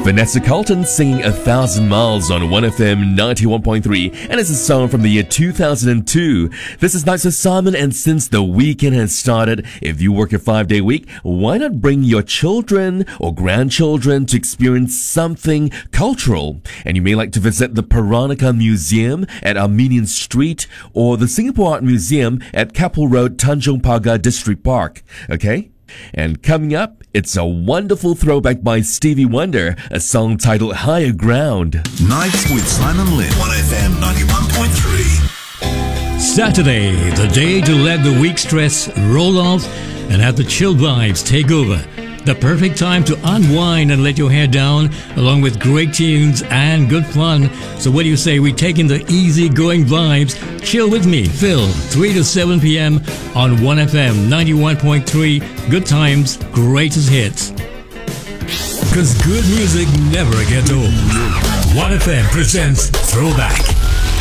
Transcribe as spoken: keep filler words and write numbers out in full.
Vanessa Carlton singing A Thousand Miles on one F M ninety-one point three, and it's a song from the year two thousand two. This is Nights with Simon, and since the weekend has started, if you work a five-day week, why not bring your children or grandchildren to experience something cultural? And you may like to visit the Peranakan Museum at Armenian Street or the Singapore Art Museum at Keppel Road, Tanjong Pagar District Park. Okay? And coming up, it's a wonderful throwback by Stevie Wonder, a song titled Higher Ground. Nights with Simon Lynn, one F M ninety-one point three. Saturday, the day to let the week stress roll off and have the chill vibes take over. The perfect time to unwind and let your hair down, along with great tunes and good fun. So what do you say we take in the easy-going vibes? Chill with me, Phil, three to seven p.m. on one F M ninety-one point three. Good times, greatest hits. Because good music never gets old. one F M presents Throwback.